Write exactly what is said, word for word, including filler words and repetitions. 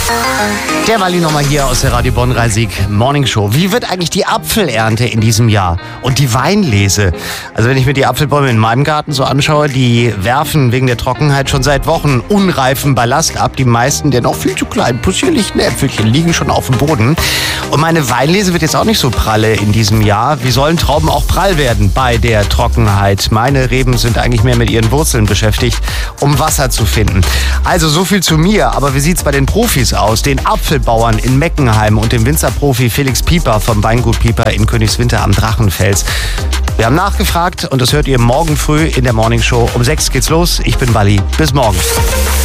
Der Walli nochmal hier aus der Radio Bonn Rhein-Sieg Morning Show. Wie wird eigentlich die Apfelernte in diesem Jahr und die Weinlese? Also wenn ich mir die Apfelbäume in meinem Garten so anschaue, die werfen wegen der Trockenheit schon seit Wochen unreifen Ballast ab. Die meisten der noch viel zu kleinen, possierlichen Äpfelchen liegen schon auf dem Boden. Und meine Weinlese wird jetzt auch nicht so pralle in diesem Jahr. Wie sollen Trauben auch prall werden bei der Trockenheit? Meine Reben sind eigentlich mehr mit ihren Wurzeln beschäftigt, um Wasser zu finden. Also so viel zu mir. Aber wie sieht's bei den Profis aus? Den Apfelbauern in Meckenheim und dem Winzerprofi Felix Pieper vom Weingut Pieper in Königswinter am Drachenfels. Wir haben nachgefragt und das hört ihr morgen früh in der Morning Show. Um sechs geht's los. Ich bin Walli. Bis morgen.